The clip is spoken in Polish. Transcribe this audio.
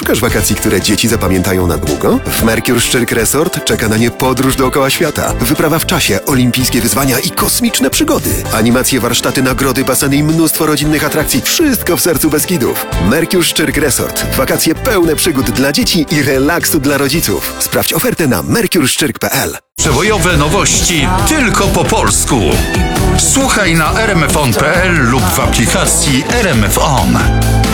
Szukasz wakacji, które dzieci zapamiętają na długo? W Mercure Szczyrk Resort czeka na nie podróż dookoła świata. Wyprawa w czasie, olimpijskie wyzwania i kosmiczne przygody. Animacje, warsztaty, nagrody, baseny i mnóstwo rodzinnych atrakcji. Wszystko w sercu Beskidów. Mercure Szczyrk Resort. Wakacje pełne przygód dla dzieci i relaksu dla rodziców. Sprawdź ofertę na mercureszczyrk.pl. Przebojowe nowości tylko po polsku. Słuchaj na rmfon.pl lub w aplikacji RMF On.